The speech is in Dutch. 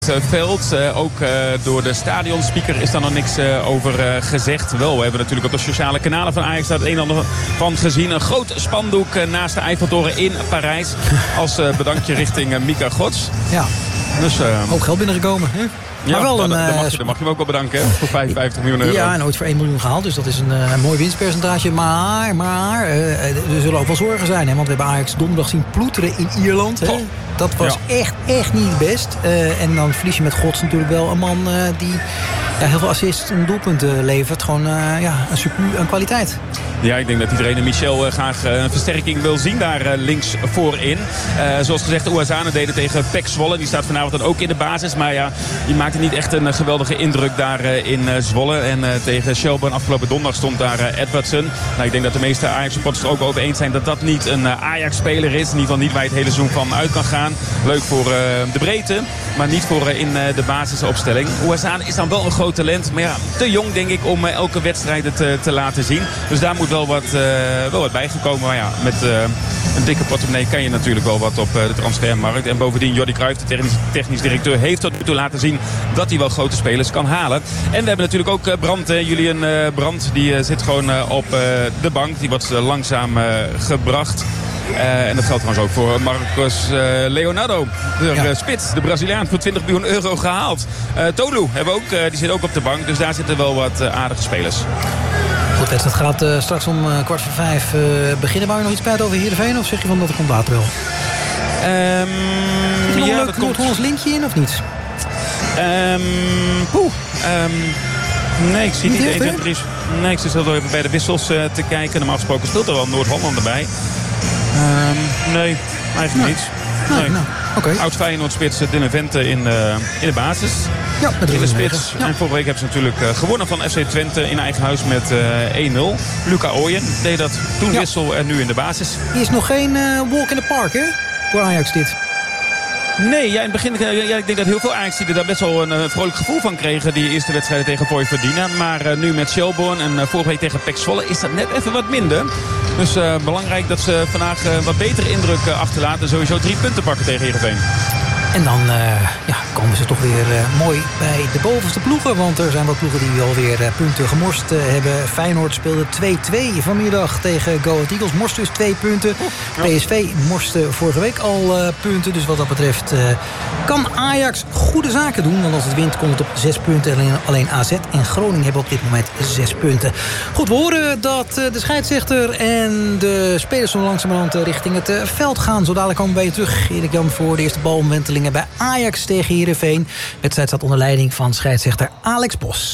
Veld. Ook door de stadionspeaker is daar nog niks over gezegd. Wel, we hebben natuurlijk op de sociale kanalen van Ajax daar het een en ander van gezien. Een groot spandoek naast de Eiffeltoren in Parijs. Als bedankje richting Mika Gods. Ja, dus, ook geld binnengekomen. Hè? Ja, maar wel dan mag je hem ook wel bedanken, hè, voor 55 miljoen euro. Ja, en ooit voor 1 miljoen gehaald. Dus dat is een mooi winstpercentage. Maar er zullen ook wel zorgen zijn. Hè? Want we hebben Ajax donderdag zien ploeteren in Ierland. Hè? Dat was echt niet best. En dan verlies je met Gods natuurlijk wel een man die heel veel assists en doelpunten levert. Gewoon een surplus aan kwaliteit. Ja, ik denk dat iedereen Michel graag een versterking wil zien daar links voorin. Zoals gezegd, de USA'nen deden tegen PEC Zwolle. Die staat vanavond dan ook in de basis. Maar ja, die maakte niet echt een geweldige indruk daar in Zwolle. En tegen Shelbourne afgelopen donderdag stond daar Edwardson. Nou, ik denk dat de meeste Ajax-supporters er ook over eens zijn dat dat niet een Ajax-speler is. In ieder geval niet waar je het hele seizoen van uit kan gaan. Leuk voor de breedte, maar niet voor in de basisopstelling. USA'nen is dan wel een groot talent. Maar ja, te jong denk ik om elke wedstrijd het te laten zien. Dus daar moet wel wat bijgekomen. Maar ja, met een dikke portemonnee kan je natuurlijk wel wat op de transfermarkt. En bovendien, Jordi Cruijff, de technisch directeur, heeft tot nu toe laten zien dat hij wel grote spelers kan halen. En we hebben natuurlijk ook Brandt, Julian Brandt. Die zit gewoon op de bank. Die wordt langzaam gebracht. En dat geldt trouwens ook voor Marcos Leonardo. De spits, de Braziliaan, voor 20 miljoen euro gehaald. Tolu hebben we ook, die zit ook op de bank. Dus daar zitten wel wat aardige spelers. Goed, het gaat straks om 4:15 beginnen. Wou je nog iets kwijt over Heerenveen? Of zeg je van dat komt later wel? Zit er nog een leuk Noord-Hollands linkje in of niet? Nee, ik zie niet 1, 2, 3. Nee, ik zit wel even bij de wissels te kijken. Normaal gesproken speelt er wel Noord-Holland erbij. Nee, eigenlijk niet. Nee. Nou, okay. Oud-Feyenoord-spits Dylan Vente in de basis. Ja, met in de spits. Ja. En vorige week hebben ze natuurlijk gewonnen van FC Twente in eigen huis met 1-0. Luca Ooyen deed dat toen wissel en nu in de basis. Hier is nog geen walk in the park, hè? Voor Ajax dit. Nee, in het begin, ik denk dat heel veel Ajax-lieden daar best wel een vrolijk gevoel van kregen. Die eerste wedstrijden tegen Vojvodina. Maar nu met Shelbourne en vorige week tegen PEC Zwolle is dat net even wat minder. Dus belangrijk dat ze vandaag wat betere indruk achterlaten. Sowieso 3 punten pakken tegen Heerenveen. En dan komen ze toch weer mooi bij de bovenste ploegen. Want er zijn wat ploegen die alweer punten gemorst hebben. Feyenoord speelde 2-2 vanmiddag tegen Go Ahead Eagles. Morst dus 2 punten. PSV morste vorige week al punten. Dus wat dat betreft kan Ajax goede zaken doen. Want als het wint komt het op 6 punten. Alleen AZ en Groningen hebben op dit moment 6 punten. Goed, we horen dat de scheidsrechter en de spelers zo langzamerhand richting het veld gaan. Zo dadelijk komen we bij je terug. Erik Jan voor de eerste balomwenteling bij Ajax tegen Heerenveen. De wedstrijd staat onder leiding van scheidsrechter Alex Bos.